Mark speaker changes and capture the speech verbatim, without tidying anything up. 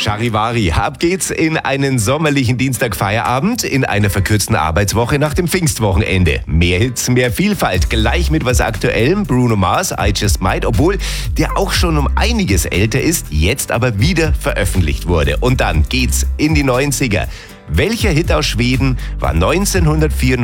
Speaker 1: Charivari, ab geht's in einen sommerlichen Dienstagfeierabend, in einer verkürzten Arbeitswoche nach dem Pfingstwochenende. Mehr Hits, mehr Vielfalt, gleich mit was Aktuellem. Bruno Mars, I Just Might, obwohl der auch schon um einiges älter ist, jetzt aber wieder veröffentlicht wurde. Und dann geht's in die neunziger. Welcher Hit aus Schweden war neunzehnhundertvierundneunzig